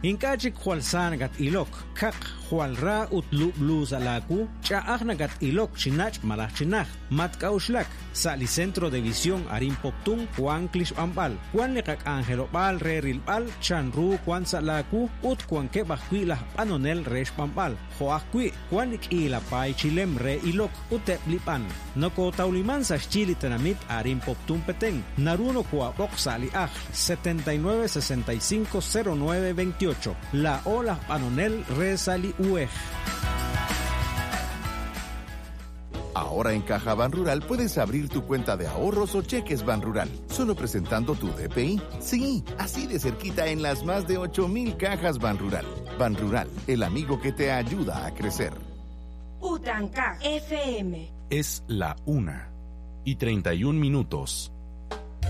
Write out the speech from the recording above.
Inkachik hualsan gat ilok, kak hualra utlu blues alaku, chaagna gat ilok chinach malach chinach, matkauslak, sali centro de visión arin poptun, Juan Klish Ambal, Juan Lekak Angelo Bal, Re Rilbal, Chanru, Juan Salaku, Ut Juan Kebahquila, Panonel, Resh Pampal, Joaquí, Juan Ikila Pai Chilem, Re Ilok, Uteplipan, Noko Tauliman sa Chili Tenamit arin poptun peteng, Naruno Kuapok Sali Aj, 79650928, La Ola Panonel, Re Sali Uej. Ahora en Caja Banrural puedes abrir tu cuenta de ahorros o cheques Banrural, solo presentando tu DPI. Sí, así de cerquita en las más de 8,000 cajas Banrural. Banrural, el amigo que te ayuda a crecer. Utanca FM. Es la 1:31.